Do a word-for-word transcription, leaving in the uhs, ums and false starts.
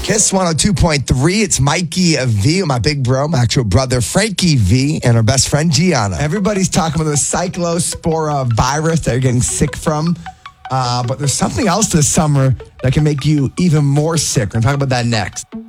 Kiss one oh two point three. It's Mikey V, my big bro, my actual brother, Frankie V, and our best friend, Gianna. Everybody's talking about the cyclospora virus that you're getting sick from. Uh, but there's something else this summer that can make you even more sick. We're going to talk about that next.